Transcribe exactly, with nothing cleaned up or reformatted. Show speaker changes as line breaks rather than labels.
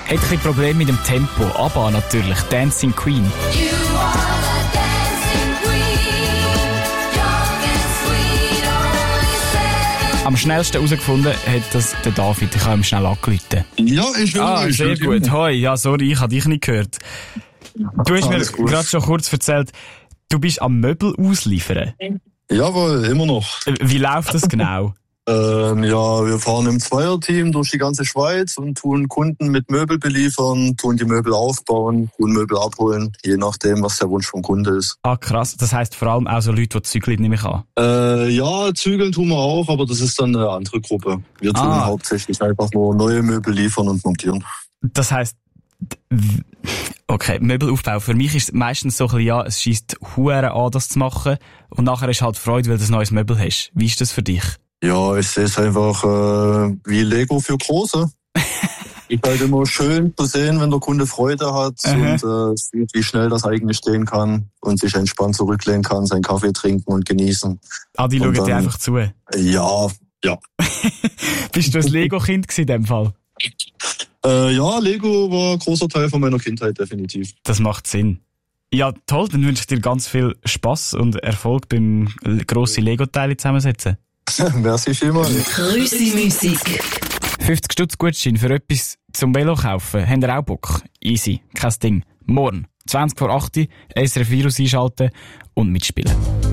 Hat ein bisschen Probleme mit dem Tempo. ABBA natürlich, Dancing Queen.
You are the dancing queen, young and sweet, only seven.
Am schnellsten herausgefunden hat das der David. Ich habe ihm schnell angerufen.
Ja, ich höre
Ah,
euch.
sehr gut. Hoi, ja, sorry, ich habe dich nicht gehört. Du hast mir
Alles gut.
gerade schon kurz erzählt, du bist am Möbel ausliefern.
Jawohl, immer noch.
Wie läuft das genau?
Ähm, ja, wir fahren im Zweierteam durch die ganze Schweiz und tun Kunden mit Möbel beliefern, tun die Möbel aufbauen, tun Möbel abholen, je nachdem, was der Wunsch vom Kunde ist.
Ah, krass. Das heisst vor allem auch so Leute, die zügeln, nehme ich an.
Äh, ja, zügeln tun wir auch, aber das ist dann eine andere Gruppe. Wir tun
Ah.
hauptsächlich einfach nur neue Möbel liefern und montieren.
Das heisst, w- okay, Möbelaufbau. Für mich ist es meistens so ein bisschen, ja, es scheisst Huere an, das zu machen. Und nachher ist halt Freude, weil du ein neues Möbel hast. Wie ist das für dich?
Ja, ich sehe es einfach äh, wie Lego für Große. Ist halt immer schön zu sehen, wenn der Kunde Freude hat
Aha.
und äh, sieht, wie schnell das eigentlich stehen kann und sich entspannt zurücklehnen kann, seinen Kaffee trinken und genießen.
Ah, die
Und
schauen dir
dann-
einfach zu.
Ja, ja.
Bist du ein Lego-Kind gewesen in dem Fall?
Äh, ja, Lego war ein großer Teil von meiner Kindheit, definitiv.
Das macht Sinn. Ja, toll. Dann wünsche ich dir ganz viel Spass und Erfolg beim grossen Lego-Teile zusammensetzen.
Merci vielmals.
Grüssi-Musik.
fünfzig Stutz Gutschein für etwas zum Velo kaufen. Habt ihr auch Bock? Easy. Kein Ding. Morgen, zwanzig vor acht, S R F Virus einschalten und mitspielen.